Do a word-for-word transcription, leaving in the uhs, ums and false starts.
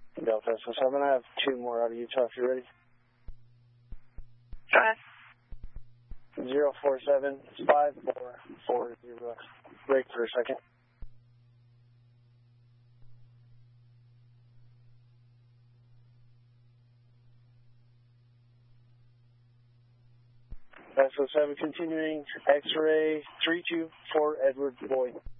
Delta S O seven, I have two more out of Utah if you're ready. Go ahead. zero four seven five four four zero. Break for a second. S O seven continuing X-ray three two four Edward Boyd.